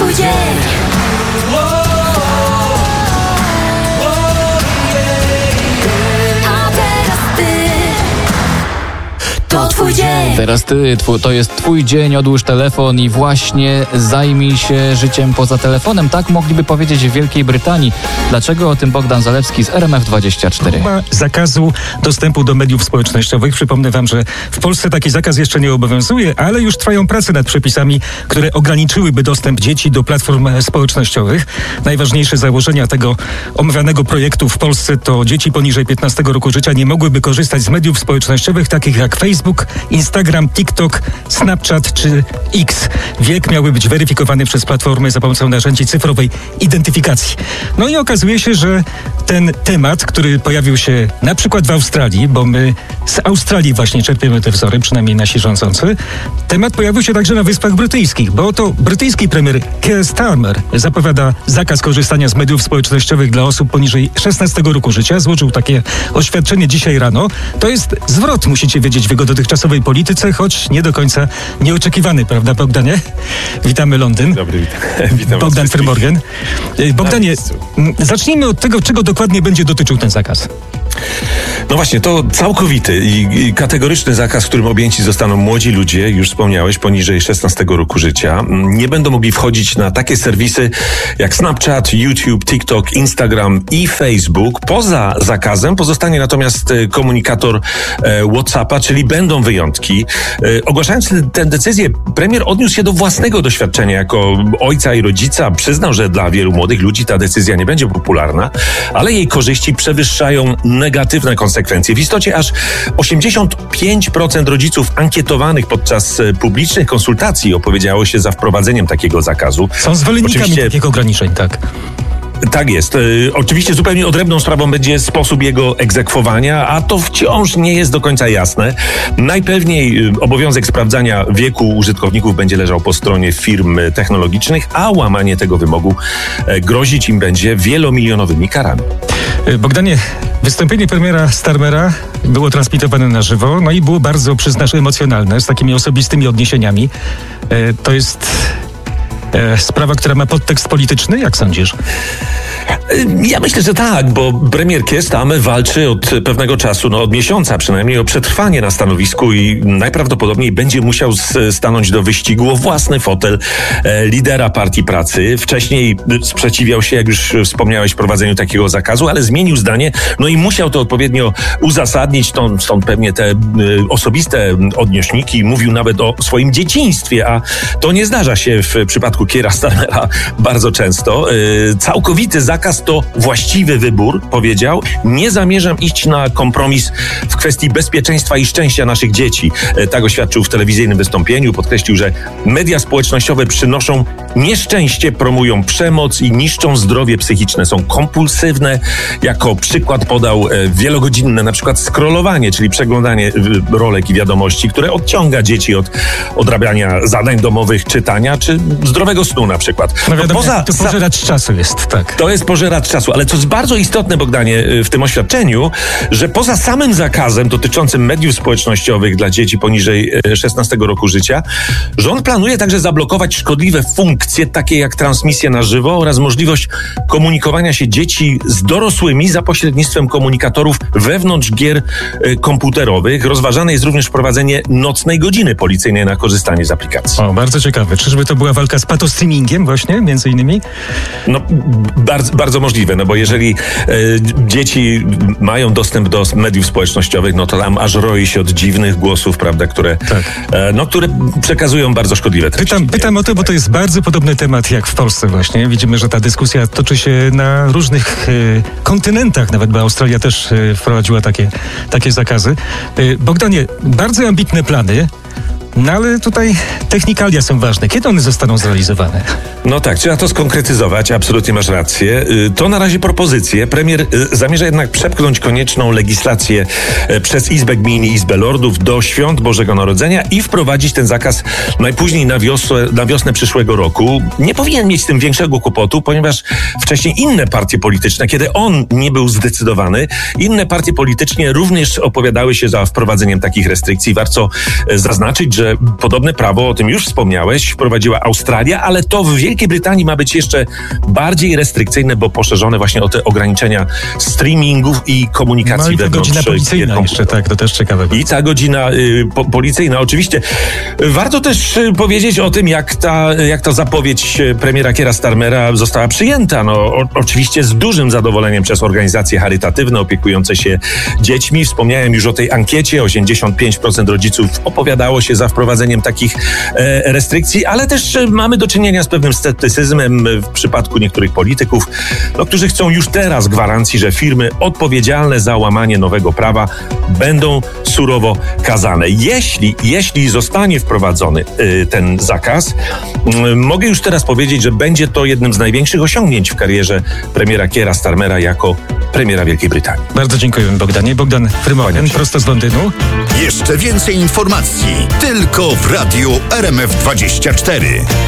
twój dzień. A teraz ty. To twój dzień. Teraz ty, to jest twój dzień, odłóż telefon i właśnie zajmij się życiem poza telefonem. Tak mogliby powiedzieć w Wielkiej Brytanii. Dlaczego? O tym Bogdan Zalewski z RMF24. Próba zakazu dostępu do mediów społecznościowych. Przypomnę wam, że w Polsce taki zakaz jeszcze nie obowiązuje, ale już trwają prace nad przepisami, które ograniczyłyby dostęp dzieci do platform społecznościowych. Najważniejsze założenia tego omawianego projektu w Polsce to dzieci poniżej 15 roku życia nie mogłyby korzystać z mediów społecznościowych takich jak Facebook, Instagram, TikTok, Snapchat czy X. Wiek miałby być weryfikowany przez platformy za pomocą narzędzi cyfrowej identyfikacji. No i okazuje się, że ten temat, który pojawił się na przykład w Australii, bo my z Australii właśnie czerpiemy te wzory, przynajmniej nasi rządzący, temat pojawił się także na Wyspach Brytyjskich, bo oto brytyjski premier Keir Starmer zapowiada zakaz korzystania z mediów społecznościowych dla osób poniżej 16 roku życia. Złożył takie oświadczenie dzisiaj rano. To jest zwrot, musicie wiedzieć, w jego dotychczasowej polityce, choć nie do końca nieoczekiwany, prawda, Bogdanie? Witamy Londyn. Dobry, witam. Bogdan Frymorgan. Bogdanie, zacznijmy od tego, czego dokładnie będzie dotyczył ten zakaz. No właśnie, to całkowity i kategoryczny zakaz, którym objęci zostaną młodzi ludzie, już wspomniałeś, poniżej 16 roku życia. Nie będą mogli wchodzić na takie serwisy jak Snapchat, YouTube, TikTok, Instagram i Facebook. Poza zakazem pozostanie natomiast komunikator WhatsAppa, czyli będą wyjątki. Ogłaszając tę decyzję, premier odniósł się do własnego doświadczenia jako ojca i rodzica. Przyznał, że dla wielu młodych ludzi ta decyzja nie będzie popularna, ale jej korzyści przewyższają negatywne konsekwencje. W istocie aż 85% rodziców ankietowanych podczas publicznych konsultacji opowiedziało się za wprowadzeniem takiego zakazu. Są zwolennikami takich ograniczeń, tak? Tak jest. Oczywiście zupełnie odrębną sprawą będzie sposób jego egzekwowania, a to wciąż nie jest do końca jasne. Najpewniej obowiązek sprawdzania wieku użytkowników będzie leżał po stronie firm technologicznych, a łamanie tego wymogu grozić im będzie wielomilionowymi karami. Bogdanie, wystąpienie premiera Starmera było transmitowane na żywo, no i było bardzo, przyznasz, emocjonalne, z takimi osobistymi odniesieniami. To jest sprawa, która ma podtekst polityczny? Jak sądzisz? Ja myślę, że tak, bo premier Keir Starmer walczy od pewnego czasu, od miesiąca przynajmniej, o przetrwanie na stanowisku i najprawdopodobniej będzie musiał stanąć do wyścigu o własny fotel lidera Partii Pracy. Wcześniej sprzeciwiał się, jak już wspomniałeś, prowadzeniu takiego zakazu, ale zmienił zdanie, no i musiał to odpowiednio uzasadnić, stąd pewnie te osobiste odnośniki. Mówił nawet o swoim dzieciństwie, a to nie zdarza się w przypadku Keira Starmera bardzo często. Całkowity zakaz to właściwy wybór, powiedział. Nie zamierzam iść na kompromis w kwestii bezpieczeństwa i szczęścia naszych dzieci. Tak oświadczył w telewizyjnym wystąpieniu. Podkreślił, że media społecznościowe przynoszą nieszczęście, promują przemoc i niszczą zdrowie psychiczne. Są kompulsywne. Jako przykład podał wielogodzinne na przykład scrollowanie, czyli przeglądanie rolek i wiadomości, które odciąga dzieci od odrabiania zadań domowych, czytania czy zdrowego snu na przykład. No wiadomo, to pożeracz czasu jest, tak. To jest pożeracz czasu, ale co jest bardzo istotne, Bogdanie, w tym oświadczeniu, że poza samym zakazem dotyczącym mediów społecznościowych dla dzieci poniżej 16 roku życia, rząd planuje także zablokować szkodliwe funkcje, takie jak transmisja na żywo oraz możliwość komunikowania się dzieci z dorosłymi za pośrednictwem komunikatorów wewnątrz gier komputerowych. Rozważane jest również wprowadzenie nocnej godziny policyjnej na korzystanie z aplikacji. O, bardzo ciekawe. Czyżby to była walka z patostreamingiem właśnie, między innymi? No, bardzo możliwe, no bo jeżeli dzieci mają dostęp do mediów społecznościowych, no to tam aż roi się od dziwnych głosów, prawda, które przekazują bardzo szkodliwe treści. Pytam o to, bo to jest bardzo podobny temat jak w Polsce właśnie. Widzimy, że ta dyskusja toczy się na różnych kontynentach, nawet bo Australia też wprowadziła takie zakazy. Bogdanie, bardzo ambitne plany. No ale tutaj technikalia są ważne. Kiedy one zostaną zrealizowane? No tak, trzeba to skonkretyzować, absolutnie masz rację. To na razie propozycje. Premier zamierza jednak przepchnąć konieczną legislację przez Izbę Gmin i Izbę Lordów do świąt Bożego Narodzenia i wprowadzić ten zakaz najpóźniej na wiosnę przyszłego roku. Nie powinien mieć z tym większego kłopotu, ponieważ wcześniej inne partie polityczne, kiedy on nie był zdecydowany, inne partie polityczne również opowiadały się za wprowadzeniem takich restrykcji. Warto zaznaczyć, że że podobne prawo, o tym już wspomniałeś, wprowadziła Australia, ale to w Wielkiej Brytanii ma być jeszcze bardziej restrykcyjne, bo poszerzone właśnie o te ograniczenia streamingów i komunikacji wewnątrz godzina policyjna jeszcze, tak, to też ciekawe. I ta godzina policyjna, oczywiście. Warto też powiedzieć o tym, jak ta zapowiedź premiera Keira Starmera została przyjęta. No, oczywiście z dużym zadowoleniem przez organizacje charytatywne opiekujące się dziećmi. Wspomniałem już o tej ankiecie. 85% rodziców opowiadało się za wprowadzeniem takich restrykcji, ale też mamy do czynienia z pewnym sceptycyzmem w przypadku niektórych polityków, którzy chcą już teraz gwarancji, że firmy odpowiedzialne za łamanie nowego prawa będą surowo kazane. Jeśli zostanie wprowadzony ten zakaz, mogę już teraz powiedzieć, że będzie to jednym z największych osiągnięć w karierze premiera Keira Starmera jako premiera Wielkiej Brytanii. Bardzo dziękujemy, Bogdanie. Bogdan Frymogen, prosto z Londynu. Jeszcze więcej informacji tylko w Radiu RMF24.